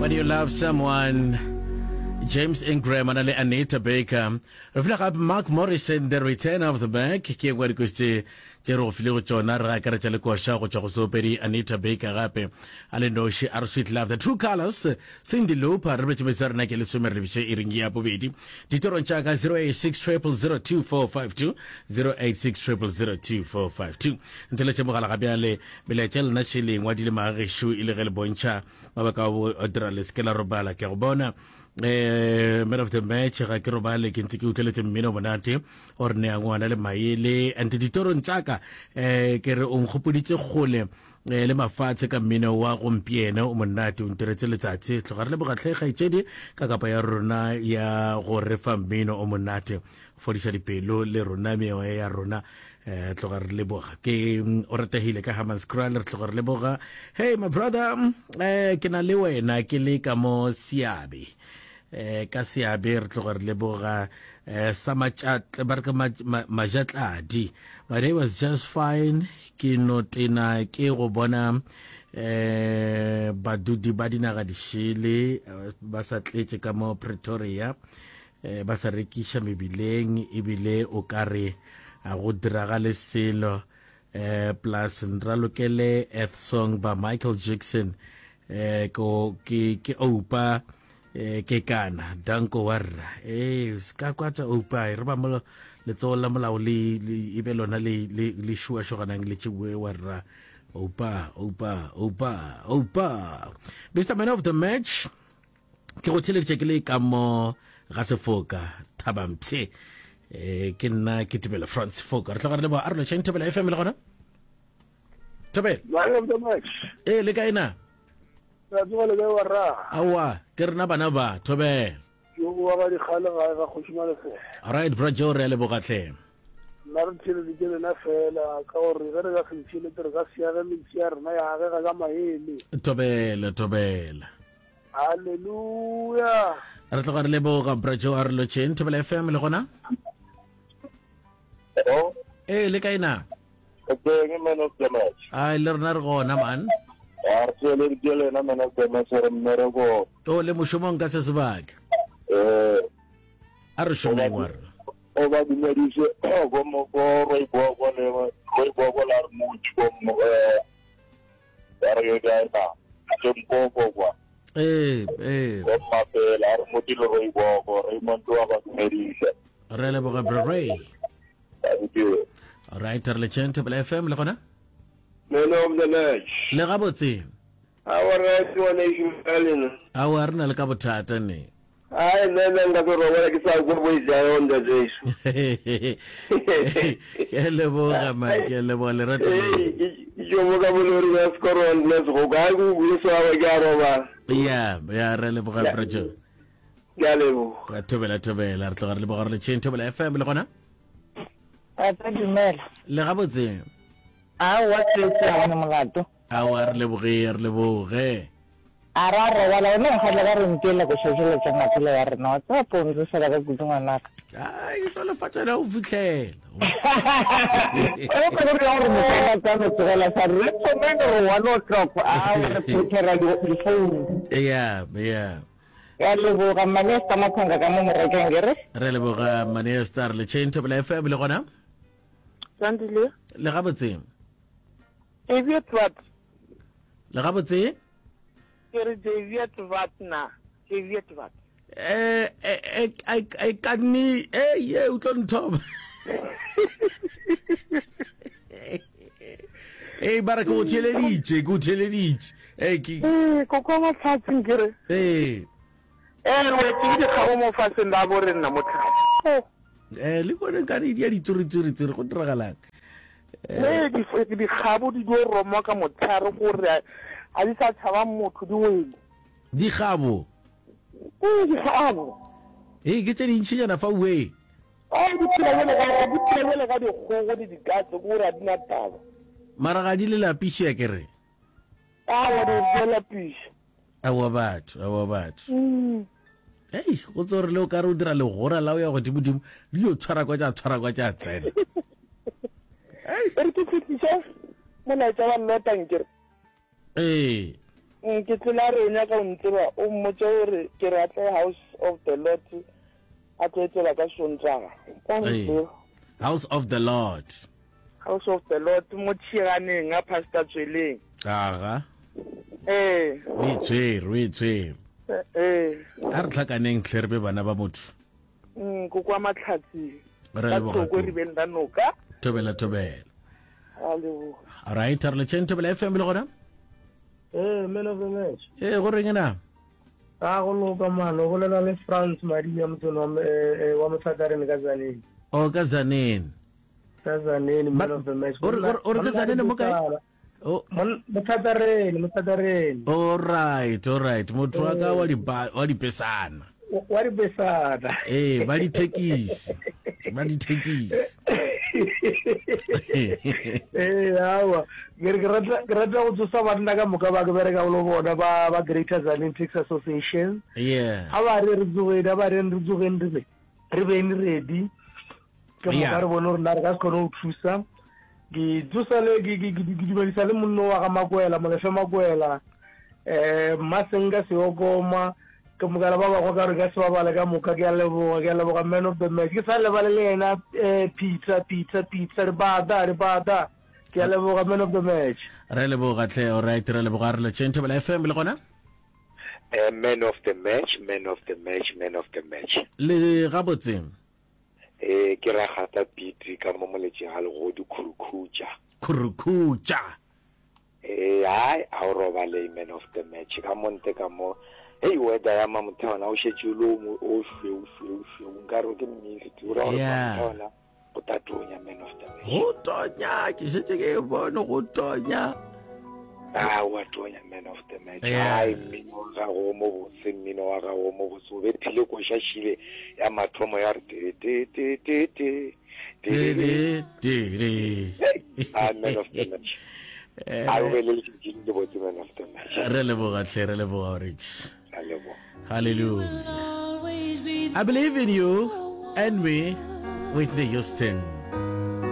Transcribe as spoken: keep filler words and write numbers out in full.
When you love someone, James Ingram and Anita Baker. Reflect up Mark Morrison, The Return of the Mac. Ke ngwa dikoste tero file tsona ra ka re tla kwa sha go tswa go sopedi Anita Baker gape. Ale no she are sweet love. The True Colors, Cindy Lauper re betse metsara na ke le some re bitse iring ya bobedi. Ditoro ntsaka zero eight six zero zero zero two four five two zero eight six zero zero zero two four five two. Ntele tse mogala ga bjale bele tshela na tshileng wa dile mageshu ile ge le bontsha ba ka bo odra le skela robala ke go bona. Eh, man of the match ga ke robale ke ntse ke utleletse mmino bonate or ne angwana le maele and ditoro ntsaka eh ke re o nkgopoditse gole le mafatshe ka mmino wa gompieno o monate o nteretse letsatsi tlogare le bogatlega itšedi ka kapa ya rona ya go refa mmino o monate fodisa dipelo le rona mewa ya rona eh tlogare le boga ke o ratehile ka Hamans Kral re tlogare le boga. Hey my brother, eh ke na le wena ke le ka mo Siabe eh ka Siabe re tlogare le boga eh samachat barka majatladi. My day was just fine. Ke notina ke go bona eh badudi ba dinaga di shile ba sa tletse ka mo Pretoria eh ba sa rekisha mebileng ebile o kare a go diraga le selo eh plus nralokele earth song ba Michael Jackson eh ko ke ke opa eh ke kana danko warra eh ska kwata opa re ba mo le tsola molao le ibe lona le le shua shoganang le tshwe warra opa opa opa opa. Mister Man of the Match ke go tshele tshekele ka mo ga sefoka Thabampse eh ke nna ke tebela France Foka re tlogare le ba arlo tsheng tebela F M le gona tebela Man of the Match eh le kaina ra tswa le warra awa ke rena bana ba tobela yo wa ga di khale ga ga khoshimala fe. All right bro jo re le bogatle nna re tshile di kele na fela ka gore re re ga fintshile re ga sia ga mintsia rena ya ga ga maele tobela tobela hallelujah re tlogare le boga bro jo arlo tsheng tebela F M le gona oh eh le kaina okay Man of the Match ai le rena re gona man ar tsele di kele na Man of the Match re mmere go o le moshomong ka se sebaka eh a re shomeng war o ba di medise go mo go roi go go le roi go go la mo go mo eh ara yo ga na ke mo go go eh eh go ma pe la mo di roi go go roi mo to ba medise re le boga bro ray. thank you. All right re le tsheng tebela F M le gona Man of the Match le ga botse our right one nation Allen a wa rena le ka bothata ne ai nna nga go roba ke sa go boisa on the days ke le boga ma ke le bo le rata yo mo ga bolori ga skoron les go ga go go so wa ga roba ya ya re le boga bro jo ya le bo ka tebela tebela re tlogare le boga re le tsheng tebela F M le gona a tsa dumela le ga botse a wa tsetse a ne molato a wa re le boge re le boge a ra re wala ne ga le ga re ntela go shejela tsa matshelo ya rena wa tsa ponzo sa ga gudungwa naka ai so le fatela o fitlhela o ko re ya re mo tsa mo tsela sa re so me no one o'clock a re putera di phone ya ya ya le bo ga mane sta makhanga ka mo re ka ngere re le boga mane star le tsheng tebela F M le gona sandile le ga botse e viet wat le ga botse ke re de viet wat na ke viet wat eh eh ai ai kanni eh ye o tlo nthoba eh baraka o tsheleleditse go tsheleleditse eh ki eh ko ko ma tsatsi ngere eh eh re ke di ga mo fa se nda bo re nna motlha eh le bona ka di ya di tsuri tsuri tsuri go diragalang eh di fe di gabo di do roma ka motlhare gore a di sa tshaba motho di wele di gabo eh di gabo eh ke tse di ntshenya na fa we ai di tsela wele ga di tsela wele ga di go di gatse go ra di na taba mara ga di le lapiše ya kere a wa di tsela pisha a wa batho a wa batho mm ei go tsore le o ka re o dira le gora la o ya go dimodimo di yo tshwara kwa tsa tshwara kwa tsa tsena ei re ke fitisa mo la tsa wa nna tankere eh ke tsela re nya ka ntseba o mmotse hore ke rata House of the Lord a tsetsela ka Sontaga Hey. House of the Lord. House of the Lord mo tshiganeng a Pastor Tsweleng Aga. eh We tswere, we tswere. eh A re tlhakaneng hle re be bana ba motho. mm go kwa matlhatsi Re ka le tsoko bogato. re benda noka Tobela tobela. allo All right, re le chen tobela F M le gona? eh man of the match Eh, go reng na? a go loka mano go lela le France Maria mtsono wa motsatareng ka zaneng O ka Zaneni. ka zaneng man of the match O re o re ka Zaneni mo kae? Oh, motsatareng motsatareng all right, all right. Motho wa ka wa di ba- wa di pesana. wa di besada Eh, ba di tekisi. Ba di tekisi. eh awa ke re ke rata ke rata go tsosa banna ka moka ba ke bereka go lo bona ba ba Greater Zanini Taxi Association Yeah. a ba re re tsogeng a ba re re tsogeng re be re beng ready ke mo Yeah. ka re bona re na re ka se kgone go thusa ke tsosa le ke ke- ke- ke dumedisa le monno wa ga Makwela molefe Makwela eh Masenga Seokoma ke mogala ba ba go ka re ka se ba bale ka moka ke a leboga ke a leboga man of the match ke sa lebale le yena eh Peter Peter Peter re bada re bada ke a leboga man of the match Re le boga tle, all right, re le boga re le chen tobela F M le gona? Uh, man of the match, man of the match, man of the match. Le gabotse. Eh, ke ra gata Petri ka mo moletšeng ga le go di khurukhuja. Kurukucha. Eh, ai a o robale man of the match ka monte ka mo. Hey, weather ya ma motho na o shetse lo mo o shwe o shwe o shwe o nkare ke mmisi o ra o Yeah. motho o tatonya man of the match. Go tonya, ke shetse ke bona go tonya. Ah, wa tonya man of the match. Yeah. Ai mmino ga go mo botse mmino wa ga go mo botse o bethile ko shashile ya mathomo ya re te te te te te Di, te di, di, di. ah man of the match. I will let you the botse man of the match. Re le boga tle, re le boga Rich. Alebo. Hallelujah. I believe in you and me, Whitney Houston.